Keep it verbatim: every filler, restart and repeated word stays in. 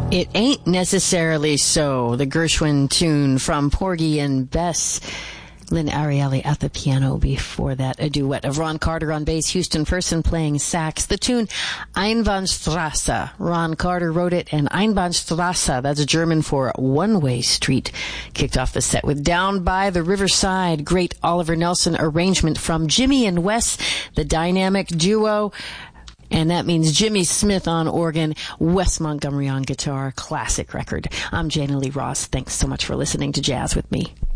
It Ain't Necessarily So, the Gershwin tune from Porgy and Bess. Lynn Ariely at the piano. Before that, a duet of Ron Carter on bass, Houston Person playing sax. The tune Einbahnstraße. Ron Carter wrote it, and Einbahnstraße, that's German for one-way street, kicked off the set with Down by the Riverside. Great Oliver Nelson arrangement from Jimmy and Wes, the dynamic duo. And that means Jimmy Smith on organ, Wes Montgomery on guitar. Classic record. I'm Jana Lee Ross. Thanks so much for listening to Jazz with Me.